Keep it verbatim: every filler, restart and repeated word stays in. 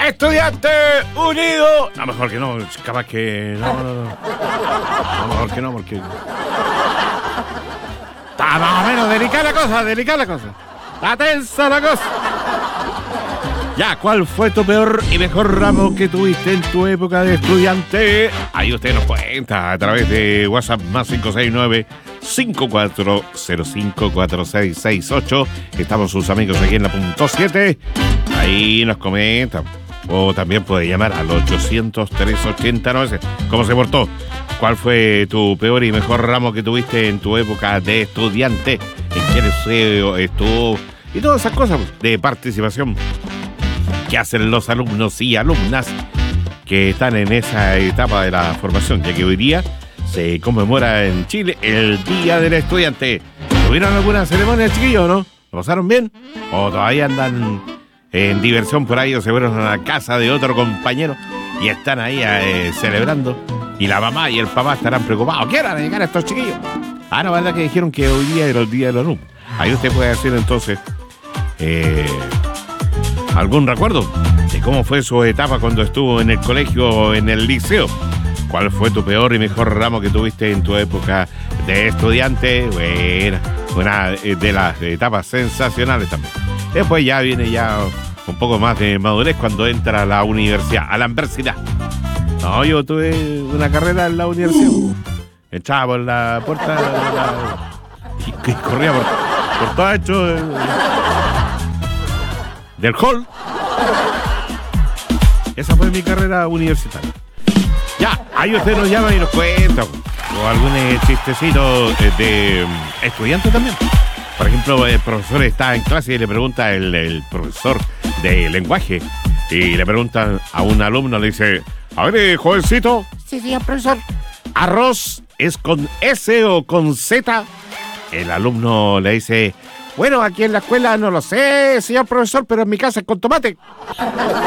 Estudiante Unido. No, mejor que no, capaz que no, no, no. No, mejor que no, porque está más o menos delicada la cosa, delicada la cosa. Está tensa la cosa. Ya, ¿cuál fue tu peor y mejor ramo que tuviste en tu época de estudiante? Ahí usted nos cuenta a través de WhatsApp más cinco seis nueve, cinco cuatro cero cinco, cuatro seis seis ocho. Estamos sus amigos aquí en la punto siete. Ahí nos comentan. O también puede llamar al ochocientos, trescientos ochenta y nueve. ¿Cómo se portó? ¿Cuál fue tu peor y mejor ramo que tuviste en tu época de estudiante? ¿En qué liceo estuvo? Y todas esas cosas de participación que hacen los alumnos y alumnas que están en esa etapa de la formación, ya que hoy día se conmemora en Chile el Día del Estudiante. ¿Tuvieron alguna ceremonia, chiquillos, no? ¿Lo pasaron bien? ¿O todavía andan en diversión por ahí o se fueron a la casa de otro compañero y están ahí eh, celebrando? Y la mamá y el papá estarán preocupados. ¿Qué hora de llegar a estos chiquillos? Ah, no, ¿verdad que dijeron que hoy día era el Día del Alumno? Ahí usted puede hacer entonces eh, algún recuerdo de cómo fue su etapa cuando estuvo en el colegio o en el liceo. ¿Cuál fue tu peor y mejor ramo que tuviste en tu época de estudiante? Bueno, una de las etapas sensacionales también. Después ya viene ya un poco más de madurez cuando entra a la universidad, a la universidad. No, yo tuve una carrera en la universidad. Entraba por la puerta de la, y, y corría por, por todo hecho de, del hall. Esa fue mi carrera universitaria. Ya, ahí usted nos llama y nos cuenta. O algún eh, chistecito eh, de um, estudiante también. Por ejemplo, el profesor está en clase y le pregunta el, el profesor de lenguaje. Y le preguntan a un alumno, le dice: a ver, eh, jovencito. Sí, señor profesor. ¿Arroz es con S o con Z? El alumno le dice: bueno, aquí en la escuela no lo sé, señor profesor, pero en mi casa es con tomate.